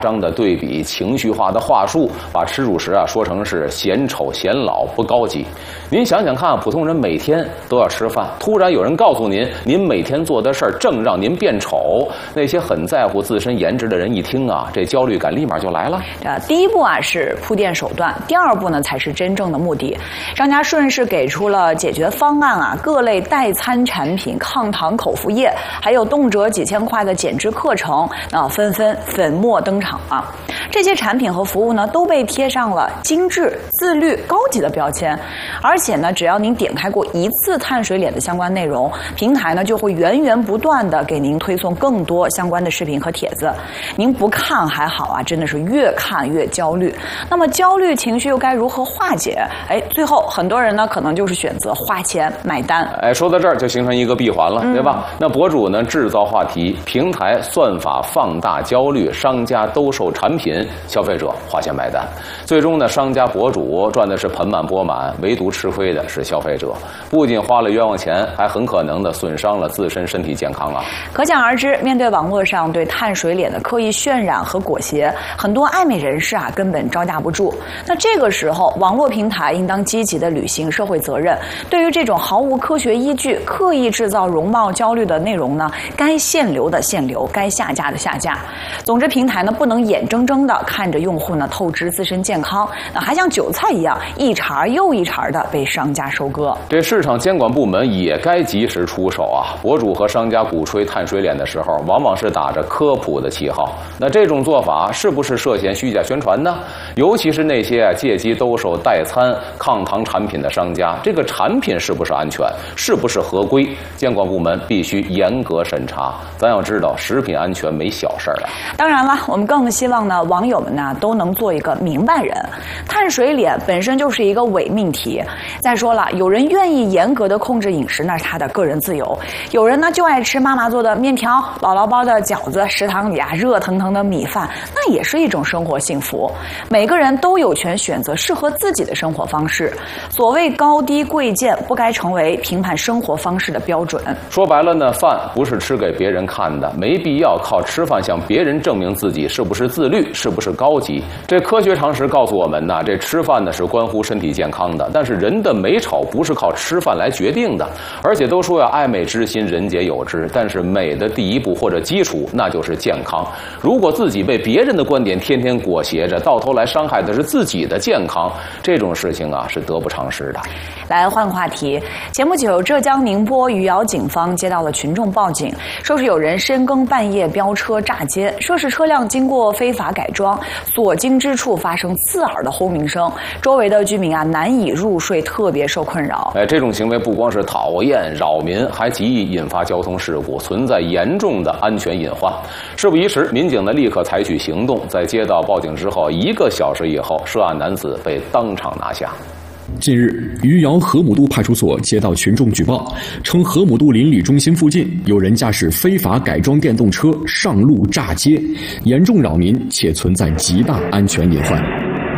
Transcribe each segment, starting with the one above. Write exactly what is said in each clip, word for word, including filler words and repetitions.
张的对比，情绪化的话术，把吃主食啊说成是显丑、显老、不高级。您想想看，普通人每天都要吃饭，突然有人告诉您，您每天做的事儿正让您变丑，那些很在乎自身颜值的人一听啊，这焦虑感立马就来了。 呃，第一步啊是铺垫手段，第二步呢才是真正的目的。商家顺势给出了解决方案啊，各类代餐产品、抗糖口服液，还有动辄几千块的减脂课程，啊，纷纷粉墨登场啊。这些产品和服务呢，都被贴上了精致、自律、高级的标签。而且呢，只要您点开过一次碳水脸的相关内容，平台呢就会源源不断的给您推送更多相关的视频和帖子。您不看还好啊，真的是越看越焦虑。那么焦虑情绪又该如何化解？哎，最后很多人呢可能就是选择花钱买单。 哎，说到这儿就形成一个闭环了，嗯、对吧？那博主呢制造话题，平台算法放大焦虑，商家兜售产品，消费者花钱买单。最终呢，商家博主赚的是盆满钵满，唯独吃亏的是消费者，不仅花了冤枉钱，还很可能的损伤了自身身体健康啊。可想而知，面对网络上对碳水脸的刻意渲染和裹挟，很多爱美人士啊根本招架不住。那这个时候，网络平台应当积极的履行社会责任，对于这种毫无科学依据、刻意制造容貌焦虑的内容呢，该限流的限流，该下架的下架。总之，平台呢不能眼睁睁的看着用户呢透支自身健康，那还像韭菜一样一茬又一茬的被商家收割。这市场监管部门也该及时出手啊！博主和商家鼓吹碳水脸的时候，往往是打着科普的旗号，那这种做法是不是涉嫌虚假宣传呢？尤其是那些借机兜售代餐、抗糖产品的商家，这个产品是不是安全，是不是合规？监管部门必须严格审查。咱要知道，食品安全没小事儿啊。当然了，我们更希望呢，网友们呢都能做一个明白人。碳水脸本身就是一个伪命题。再说了，有人愿意严格的控制饮食，那是他的个人自由；有人呢就爱吃妈妈做的面条、姥姥包的饺子，食堂里啊热腾腾的米饭，那也是一种生活幸福。每个人都有权选择适合自己的生活方式。所谓高低贵贱，不该成为评判生活方式的标准。说白了呢，饭不是吃给别人看的，没必要靠吃饭向别人证明自己是不是自律，是不是高级。这科学常识告诉我们呢，这吃饭呢是关乎身体健康的，但是人的美丑不是靠吃饭来决定的。而且都说要爱美之心，人皆有之，但是美的第一步或者基础，那就是健康。如果自己被别人的观点天天裹挟着，到头来伤害的是自己的健康，这种事情啊是得不偿失的。来换个话题，前不久浙江宁波余姚警方接到了群众报警，说是有人深更半夜飙车炸街，涉事车辆经过非法改装，所经之处发生刺耳的轰鸣声，周围的居民啊难以入睡，特别受困扰。哎，这种行为不光是讨厌扰民，还极易引发交通事故，存在严重的安全隐患。事不宜迟，民警呢立刻采取行动，在接到报警之后一个小时以后，涉案男子被当场拿下。 近日，余姚河姆渡派出所接到群众举报，称河姆渡邻里中心附近有人驾驶非法改装电动车上路炸街，严重扰民且存在极大安全隐患。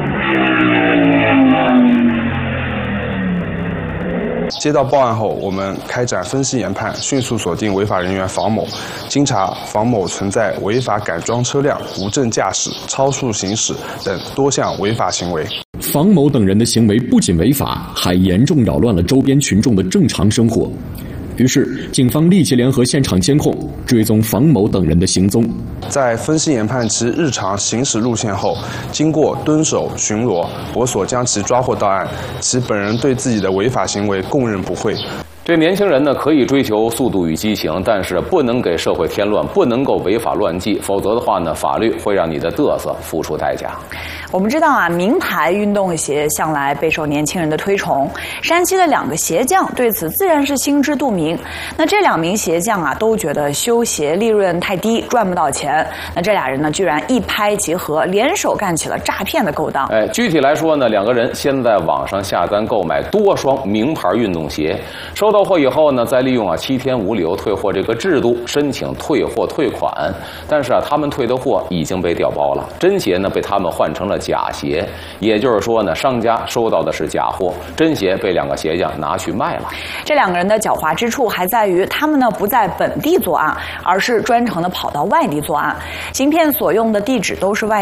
接到报案后，我们开展分析研判，迅速锁定违法人员房某。经查，房某存在违法改装车辆、无证驾驶、超速行驶等多项违法行为。 房某等人的行为不仅违法，还严重扰乱了周边群众的正常生活。于是，警方立即联合现场监控，追踪房某等人的行踪。 在分析研判其日常行驶路线后，经过蹲守巡逻，我所将其抓获到案。其本人对自己的违法行为供认不讳。 这年轻人呢，可以追求速度与激情，但是不能给社会添乱，不能够违法乱纪，否则的话呢，法律会让你的嘚瑟付出代价。我们知道啊，名牌运动鞋向来备受年轻人的推崇。山西的两个鞋匠对此自然是心知肚明。那这两名鞋匠啊，都觉得修鞋利润太低，赚不到钱。那这俩人呢，居然一拍即合，联手干起了诈骗的勾当。哎，具体来说呢，两个人先在网上下单购买多双名牌运动鞋，收到货以后呢，再利用啊七天无理由退货这个制度申请退货退款。但是啊，他们退的货已经被调包了，真鞋呢被他们换成了假鞋。也就是说呢，商家收到的是假货，真鞋被两个鞋匠拿去卖了。 这两个人的狡猾之处还在于，他们呢不在本地作案，而是专程的跑到外地作案，行骗所用的地址都是外